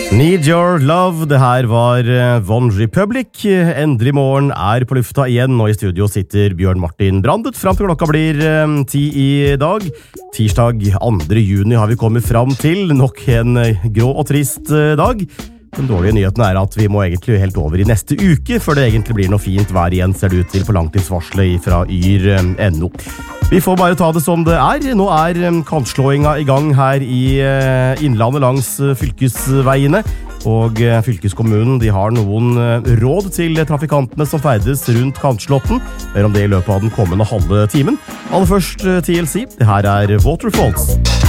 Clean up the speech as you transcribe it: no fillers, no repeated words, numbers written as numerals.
Need Your Love, det her var One Republic. Endelig morgen på lufta igjen, og i studio sitter Bjørn Martin Brandet fram til klokka blir 10 i dag. Tirsdag 2. juni har vi kommet fram til, nok en grå og trist dag. Den dårlige nyheten at vi må egentlig helt over i neste uke, før det egentlig blir noe fint vær igjen, ser det ut til på langtidsvarselet fra yr.no. Vi får bare ta det som det Nå kantslåinga i gang her i innlandet langs fylkesveiene, og fylkeskommunen de har noen råd til trafikantene som ferdes rundt kantslotten, mer om det i løpet av den kommende halve timen. Aller først TLC, det her Waterfalls.